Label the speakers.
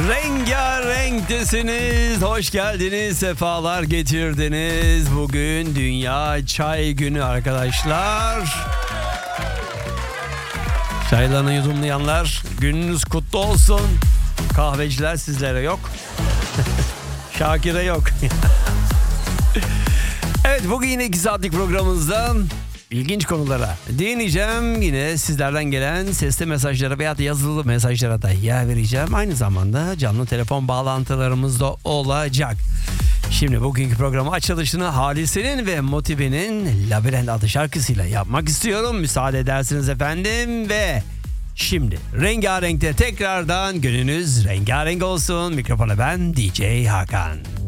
Speaker 1: Rengarenktesiniz. Hoş geldiniz. Sefalar getirdiniz. Bugün Dünya Çay Günü arkadaşlar. Çaylarını yudumlayanlar, gününüz kutlu olsun. Kahveciler sizlere yok. Şakir'e yok. Evet, bugün yine 2 saatlik programımızda ilginç konulara değineceğim. Yine sizlerden gelen sesli mesajlara veya yazılı mesajlara da yer vereceğim. Aynı zamanda canlı telefon bağlantılarımız da olacak. Şimdi bugünkü programı açılışını Halise'nin ve Motive'nin Labirent adlı şarkısıyla yapmak istiyorum. Müsaade edersiniz efendim ve şimdi Rengarenk'te tekrardan gününüz rengarenk olsun. Mikrofona ben DJ Hakan.